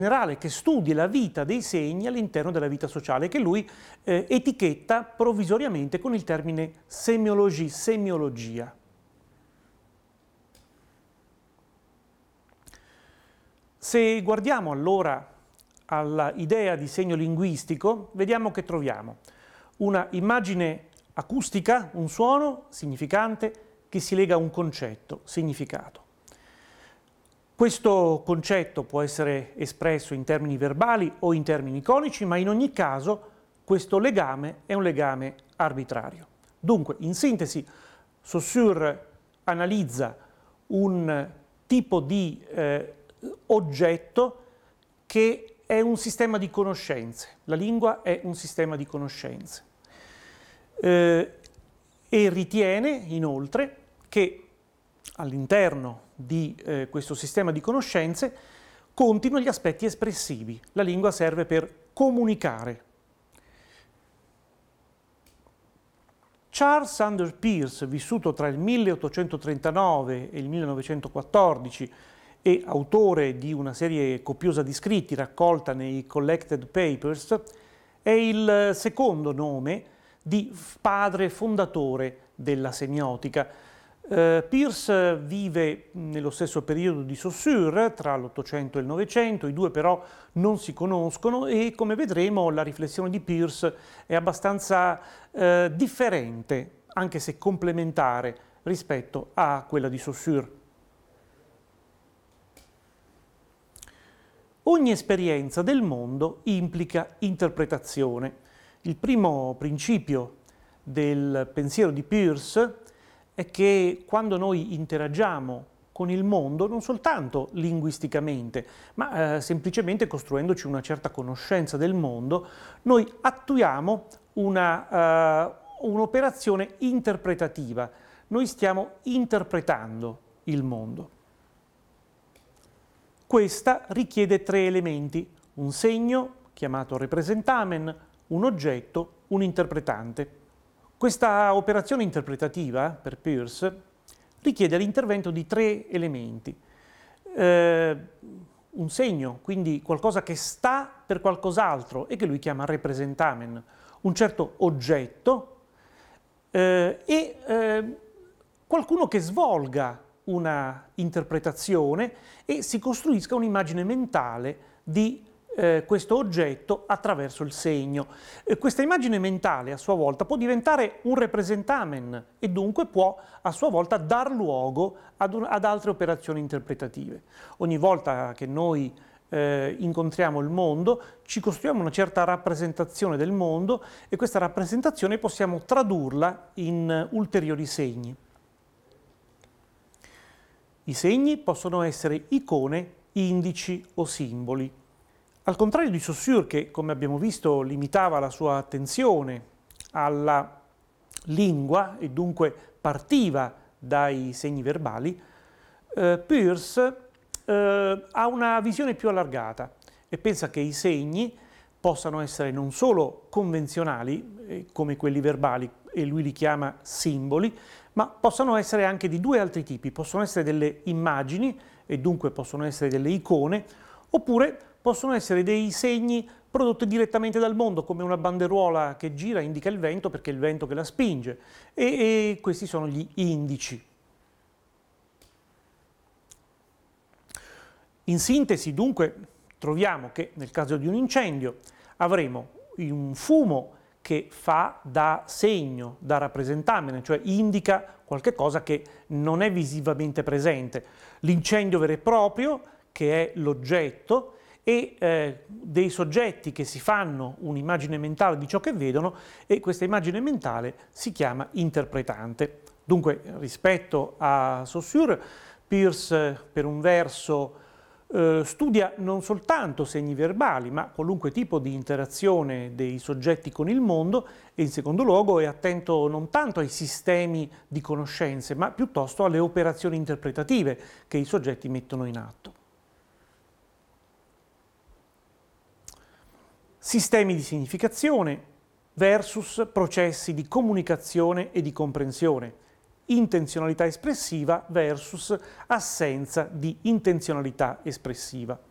generale che studi la vita dei segni all'interno della vita sociale, che lui etichetta provvisoriamente con il termine semiologia. Se guardiamo allora all'idea di segno linguistico, vediamo che troviamo una immagine acustica, un suono significante che si lega a un concetto, significato. Questo concetto può essere espresso in termini verbali o in termini iconici, ma in ogni caso questo legame è un legame arbitrario. Dunque, in sintesi, Saussure analizza un tipo di oggetto che è un sistema di conoscenze. La lingua è un sistema di conoscenze. E ritiene, inoltre, che all'interno di questo sistema di conoscenze continuano gli aspetti espressivi. La lingua serve per comunicare. Charles Sanders Peirce, vissuto tra il 1839 e il 1914 e autore di una serie copiosa di scritti raccolta nei Collected Papers, è il secondo nome di padre fondatore della semiotica. Peirce vive nello stesso periodo di Saussure, tra l'Ottocento e il Novecento, i due però non si conoscono e, come vedremo, la riflessione di Peirce è abbastanza differente, anche se complementare, rispetto a quella di Saussure. Ogni esperienza del mondo implica interpretazione. Il primo principio del pensiero di Peirce è che quando noi interagiamo con il mondo, non soltanto linguisticamente, ma semplicemente costruendoci una certa conoscenza del mondo, noi attuiamo un'operazione interpretativa. Noi stiamo interpretando il mondo. Questa richiede tre elementi: un segno, chiamato representamen, un oggetto, un interpretante. Questa operazione interpretativa, per Peirce, richiede l'intervento di tre elementi. Un segno, quindi qualcosa che sta per qualcos'altro e che lui chiama representamen, un certo oggetto e qualcuno che svolga una interpretazione e si costruisca un'immagine mentale di questo oggetto attraverso il segno. Questa immagine mentale a sua volta può diventare un representamen e dunque può a sua volta dar luogo ad altre operazioni interpretative. Ogni volta che noi incontriamo il mondo, ci costruiamo una certa rappresentazione del mondo e questa rappresentazione possiamo tradurla in ulteriori segni. I segni possono essere icone, indici o simboli. Al contrario di Saussure, che come abbiamo visto limitava la sua attenzione alla lingua e dunque partiva dai segni verbali, Peirce ha una visione più allargata e pensa che i segni possano essere non solo convenzionali, come quelli verbali, e lui li chiama simboli, ma possono essere anche di due altri tipi. Possono essere delle immagini e dunque possono essere delle icone, oppure possono essere dei segni prodotti direttamente dal mondo, come una banderuola che gira indica il vento perché è il vento che la spinge, e questi sono gli indici. In sintesi, dunque, troviamo che nel caso di un incendio avremo un fumo che fa da segno, da rappresentamen, cioè indica qualche cosa che non è visivamente presente. L'incendio vero e proprio, che è l'oggetto, e dei soggetti che si fanno un'immagine mentale di ciò che vedono, e questa immagine mentale si chiama interpretante. Dunque, rispetto a Saussure, Peirce per un verso studia non soltanto segni verbali, ma qualunque tipo di interazione dei soggetti con il mondo, e in secondo luogo è attento non tanto ai sistemi di conoscenze, ma piuttosto alle operazioni interpretative che i soggetti mettono in atto. Sistemi di significazione versus processi di comunicazione e di comprensione. Intenzionalità espressiva versus assenza di intenzionalità espressiva.